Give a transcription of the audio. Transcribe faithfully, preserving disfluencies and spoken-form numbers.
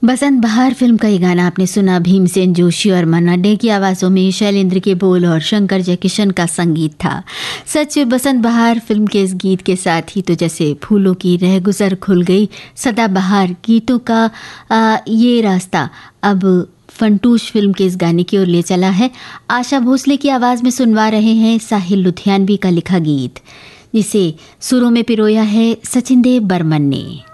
बसंत बहार फिल्म का ये गाना आपने सुना। भीमसेन जोशी और मन्ना डे की आवाज़ों में शैलेंद्र के बोल और शंकर जयकिशन का संगीत था। सच बसंत बहार फिल्म के इस गीत के साथ ही तो जैसे फूलों की रह गुजर खुल गई, सदाबहार गीतों का आ, ये रास्ता अब फंटूश फिल्म के इस गाने की ओर ले चला है। आशा भोसले की आवाज़ में सुनवा रहे हैं साहिल लुधियानवी का लिखा गीत, जिसे सुरों में पिरोया है सचिन देव बर्मन ने।